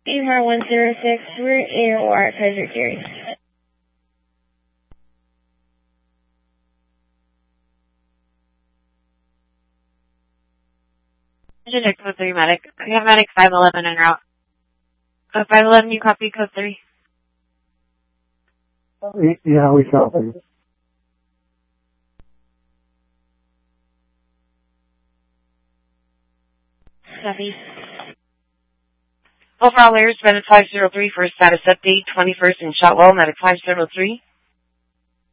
ER 106, we're in War Pleasure Series. Engineer code 3 medic. We have medic 511 en route. 511, you copy code 3? Yeah, we copy. Copy. Overall layers, medic 503 for a status update, 21st in Shotwell, medic 503.